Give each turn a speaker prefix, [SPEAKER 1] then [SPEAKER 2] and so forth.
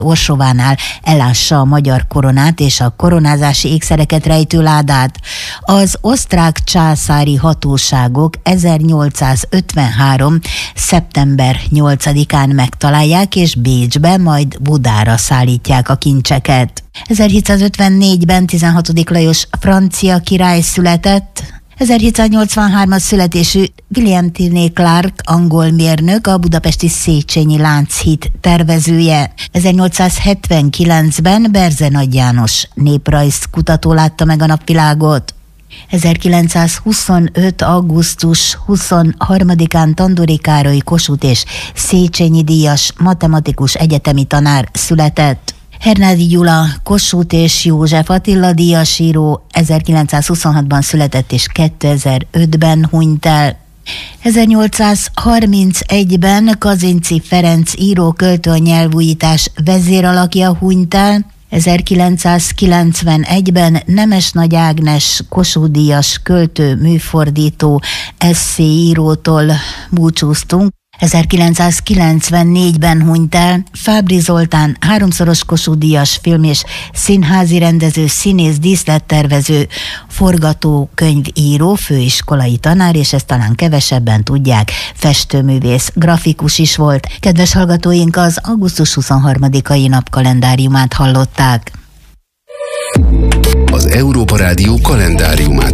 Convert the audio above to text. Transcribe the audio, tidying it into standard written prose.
[SPEAKER 1] Orsovánál elássa a magyar koronát és a koronázási ékszereket rejtő ládát. Az osztrák császári hatóságok 1853. szeptember 8-án megtalálják, és Bécsbe, majd Budára szállítják a kincseket. 1754-ben 16. Lajos francia király született. 1783-as születésű William Tilney Clark angol mérnök, a budapesti Széchenyi Lánchíd tervezője. 1879-ben Berze Nagy János néprajzkutató látta meg a napvilágot. 1925. augusztus 23-án Tandori Károly Kossuth és Széchenyi díjas matematikus egyetemi tanár született. Hernádi Gyula Kossuth és József Attila díjasíró 1926-ban született és 2005-ben hunyt el. 1831-ben Kazinczy Ferenc író, költő, a nyelvújítás vezéralakja hunyt el. 1991-ben Nemes Nagy Ágnes Kossuth-díjas költő, műfordító, esszéírótól búcsúztunk. 1994-ben hunyt el Fábry Zoltán, háromszoros Kossuth-díjas film- és színházi rendező, színész, díszlettervező, forgatókönyvíró, főiskolai tanár, és ezt talán kevesebben tudják, festőművész, grafikus is volt. Kedves hallgatóink, az augusztus 23-ai napkalendáriumát hallották.
[SPEAKER 2] Az Európa Rádió kalendáriumát